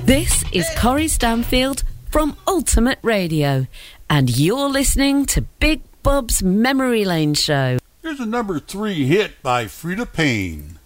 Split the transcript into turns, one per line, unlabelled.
This is Corrie Stanfield from Ultimate Radio, and you're listening to Big Bob's Memory Lane Show.
Here's a number 3 hit by Freda Payne.